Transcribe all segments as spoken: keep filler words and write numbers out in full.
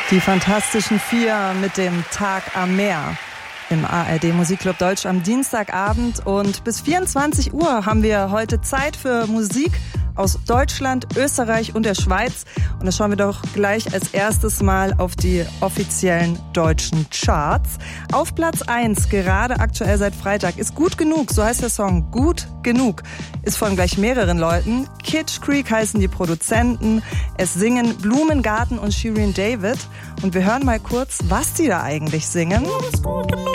Die Fantastischen Vier mit dem Tag am Meer im A R D Musikclub Deutsch am Dienstagabend. Und bis vierundzwanzig Uhr haben wir heute Zeit für Musik aus Deutschland, Österreich und der Schweiz. Und da schauen wir doch gleich als erstes mal auf die offiziellen deutschen Charts. Auf Platz eins, gerade aktuell seit Freitag, ist Gut Genug, so heißt der Song, Gut Genug, ist von gleich mehreren Leuten. Kitsch Creek heißen die Produzenten. Es singen Blumengarten und Shirin David. Und wir hören mal kurz, was die da eigentlich singen. Ist gut genug.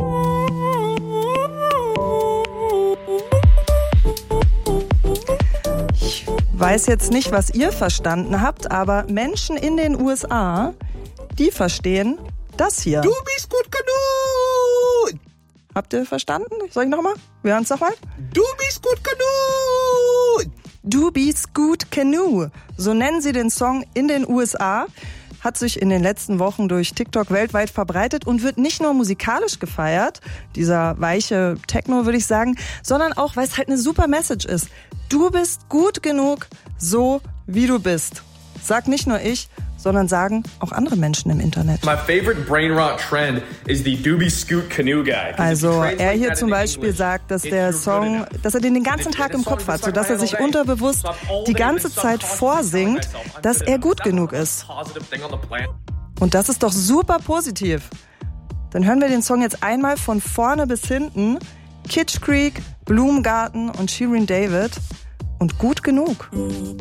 Ich weiß jetzt nicht, was ihr verstanden habt, aber Menschen in den U S A, die verstehen das hier. Du bist gut genug! Habt ihr verstanden? Soll ich nochmal? Wir hören es nochmal. Du bist gut genug! Du bist gut genug. So nennen sie den Song in den U S A. Hat sich in den letzten Wochen durch TikTok weltweit verbreitet und wird nicht nur musikalisch gefeiert, dieser weiche Techno würde ich sagen, sondern auch, weil es halt eine super Message ist. Du bist gut genug, so wie du bist. Sag nicht nur ich, sondern sagen auch andere Menschen im Internet. My favorite brain rot trend is the Doobie Scoot Canoe guy. Also er hier zum Beispiel sagt, dass der Song, dass er den den ganzen Tag im Kopf hat, sodass er sich unterbewusst die ganze Zeit vorsingt, dass er gut genug ist. Und das ist doch super positiv. Dann hören wir den Song jetzt einmal von vorne bis hinten. Kitsch Creek, Blumengarten und Shirin David und Gut Genug.